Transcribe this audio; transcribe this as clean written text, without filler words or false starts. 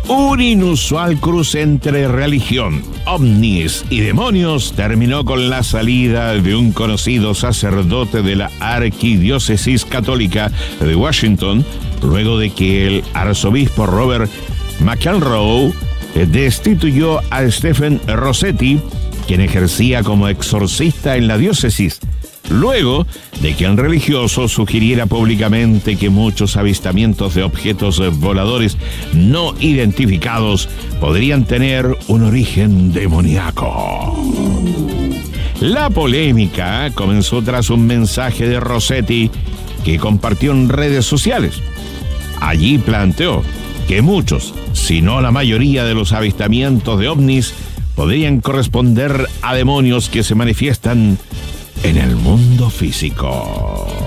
Un inusual cruce entre religión, ovnis y demonios terminó con la salida de un conocido sacerdote de la Arquidiócesis Católica de Washington, luego de que el arzobispo Robert McElroy destituyó a Stephen Rossetti, quien ejercía como exorcista en la diócesis, luego de que el religioso sugiriera públicamente que muchos avistamientos de objetos voladores no identificados podrían tener un origen demoníaco. La polémica comenzó tras un mensaje de Rossetti que compartió en redes sociales. Allí planteó que muchos, si no la mayoría de los avistamientos de ovnis, podrían corresponder a demonios que se manifiestan en el mundo físico.